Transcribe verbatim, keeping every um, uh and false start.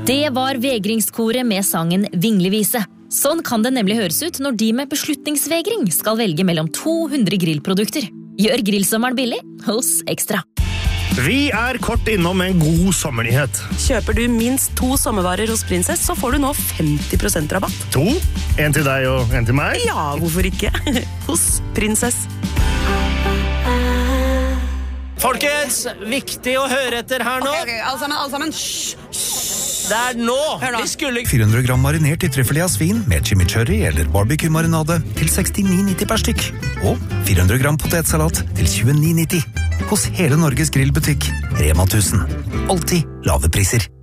Det var vegringskoret med sangen Vinglevise. Sånn kan det nemlig høres ut når de med beslutningsvegring skal velge mellom to hundre grillprodukter. Gjør grillsommeren billig hos Ekstra. Vi er kort innom en god sommernyhet. Kjøper du minst to sommervarer hos Prinsess, så får du nå femti prosent rabatt. To? En til deg og en til meg? Ja, hvorfor ikke? Hos Prinsess. Folkens, viktig å høre etter her nå. Ok, ok, alle sammen, alle sammen. Shh. Det er nå. Hør nå. Vi skulle... fire hundre gram marinert i trüffelé av svin med chimichurri eller barbecue-marinade til sekstini nitti per stykk. Og fire hundre gram potetsalat til tjueni nitti. Hos hele Norges grillbutikk, Rema tusen. Alltid lave priser.